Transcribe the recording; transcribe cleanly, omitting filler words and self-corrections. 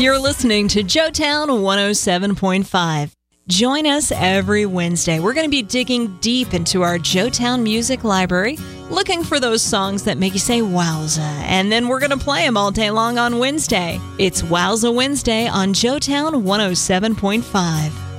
You're listening to Joetown 107.5. Join us every Wednesday. We're going to be digging deep into our Joetown Music Library, looking for those songs that make you say wowza, and then we're going to play them all day long on Wednesday. It's Wowza Wednesday on Joetown 107.5.